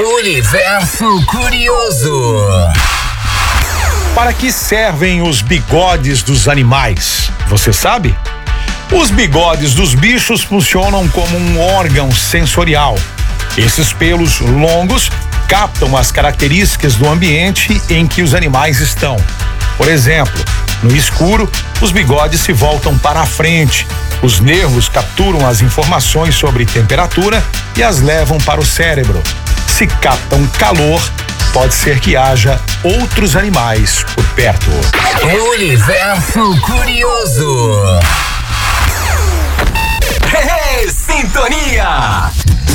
Universo Curioso. Para que servem os bigodes dos animais? Você sabe? Os bigodes dos bichos funcionam como um órgão sensorial. Esses pelos longos captam as características do ambiente em que os animais estão. Por exemplo, no escuro, os bigodes se voltam para a frente. Os nervos capturam as informações sobre temperatura e as levam para o cérebro. Se captam calor, pode ser que haja outros animais por perto. Universo Curioso. Sintonia!